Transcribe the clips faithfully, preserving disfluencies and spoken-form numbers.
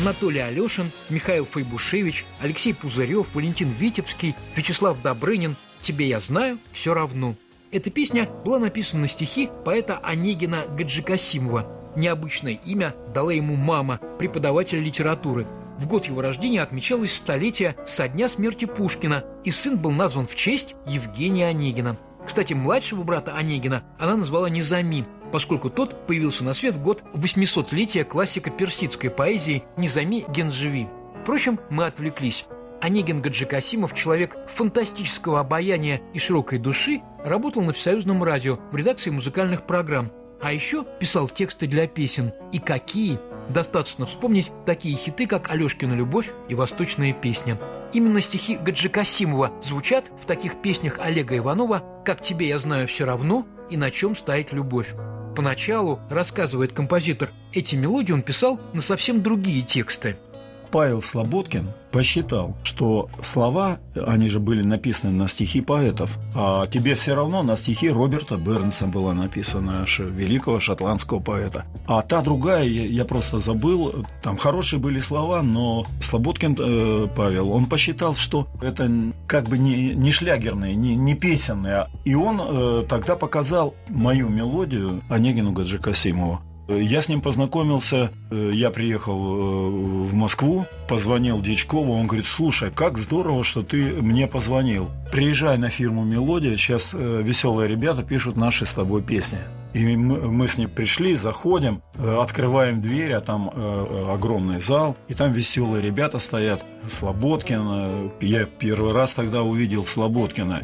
Анатолий Алешин, Михаил Файбушевич, Алексей Пузырев, Валентин Витебский, Вячеслав Добрынин «Тебе я знаю, все равно». Эта песня была написана на стихи поэта Онегина Гаджикасимова. Необычное имя дала ему мама, преподаватель литературы. В год его рождения отмечалось столетие со дня смерти Пушкина, и сын был назван в честь Евгения Онегина. Кстати, младшего брата Онегина она назвала Низами, поскольку тот появился на свет в год восьмисотлетия классика персидской поэзии Низами Генджеви. Впрочем, мы отвлеклись. Онегин Гаджикасимов, человек фантастического обаяния и широкой души, работал на Всесоюзном радио в редакции музыкальных программ, а еще писал тексты для песен. И какие! Достаточно вспомнить такие хиты, как «Алешкина любовь» и «Восточная песня». Именно стихи Гаджикасимова звучат в таких песнях Олега Иванова «Как тебе я знаю все равно» и «На чем стоит любовь». Поначалу, рассказывает композитор, эти мелодии он писал на совсем другие тексты. Павел Слободкин посчитал, что слова, они же были написаны на стихи поэтов, а «Тебе все равно» на стихи Роберта Бернса была написана, великого шотландского поэта. А та другая, я, я просто забыл, там хорошие были слова, но Слободкин э, Павел, он посчитал, что это как бы не, не шлягерные, не, не песенные. И он э, тогда показал мою мелодию Онегину Гаджикасимову. Я с ним познакомился, я приехал в Москву, позвонил Дьячкову, он говорит: слушай, как здорово, что ты мне позвонил. Приезжай на фирму «Мелодия», сейчас веселые ребята пишут наши с тобой песни. И мы с ним пришли, заходим, открываем дверь, а там огромный зал, и там веселые ребята стоят. Слободкин, я первый раз тогда увидел Слободкина.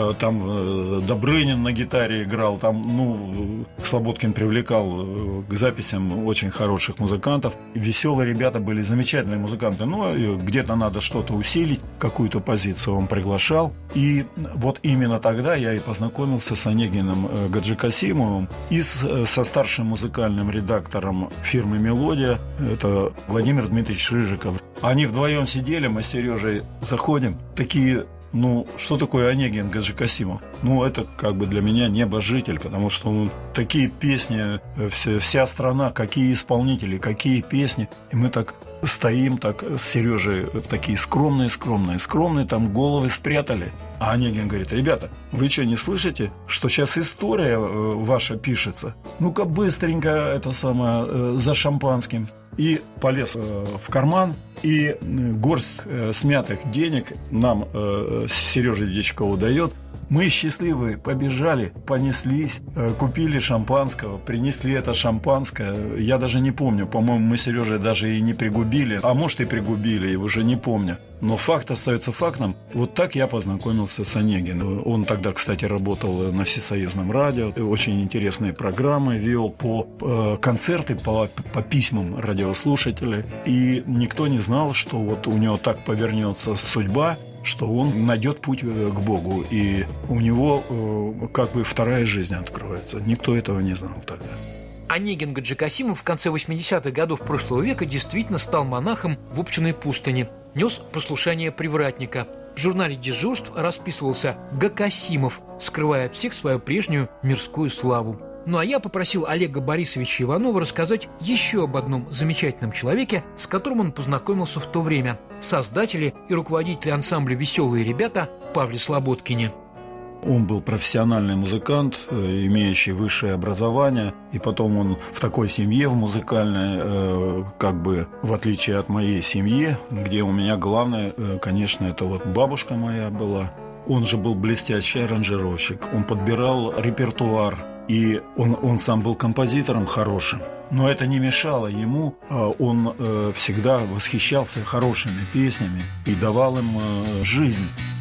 Там Добрынин на гитаре играл, там, ну, Слободкин привлекал к записям очень хороших музыкантов. Веселые ребята были, замечательные музыканты, но где-то надо что-то усилить, какую-то позицию он приглашал. И вот именно тогда я и познакомился с Онегиным Гаджикасимовым и с, со старшим музыкальным редактором фирмы «Мелодия», это Владимир Дмитриевич Рыжиков. Они вдвоем сидели, мы с Сережей заходим, такие, ну, что такое Онегин Гаджикасимов? Ну, это как бы для меня небожитель, потому что ну, такие песни, вся, вся страна, какие исполнители, какие песни. И мы так стоим, так с Сережей, такие скромные, скромные, скромные, там головы спрятали. А Онегин говорит: ребята, вы что, не слышите, что сейчас история ваша пишется? Ну-ка быстренько это самое, за шампанским. И полез в карман, и горсть смятых денег нам Сережа Дьячкову дает. Мы счастливые побежали, понеслись, купили шампанского, принесли это шампанское. Я даже не помню, по-моему, мы с Сережей даже и не пригубили, а может и пригубили, и уже не помню. Но факт остается фактом. Вот так я познакомился с Онегиным. Он тогда, кстати, работал на Всесоюзном радио, очень интересные программы вел по э, концерты, по, по письмам радиослушателей. И никто не знал, что вот у него так повернется судьба, что он найдет путь к Богу, и у него э, как бы вторая жизнь откроется. Никто этого не знал тогда. Онегин Гаджикасимов в конце восьмидесятых годов прошлого века действительно стал монахом в Обчиной пустыне, нес послушание привратника. В журнале «Дежурств» расписывался Гакасимов, скрывая от всех свою прежнюю мирскую славу. Ну а я попросил Олега Борисовича Иванова рассказать еще об одном замечательном человеке, с которым он познакомился в то время – создателе и руководителе ансамбля «Веселые ребята» Павле Слободкине. Он был профессиональный музыкант, имеющий высшее образование, и потом он в такой семье, в музыкальной, как бы в отличие от моей семьи, где у меня главное, конечно, это вот бабушка моя была. Он же был блестящий аранжировщик, он подбирал репертуар, и он, он сам был композитором хорошим. Но это не мешало ему, он всегда восхищался хорошими песнями и давал им жизнь.